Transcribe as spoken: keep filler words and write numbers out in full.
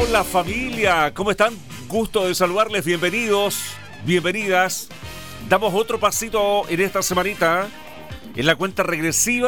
Hola familia, ¿cómo están? Gusto de saludarles, bienvenidos, bienvenidas. Damos otro pasito en esta semanita, en la cuenta regresiva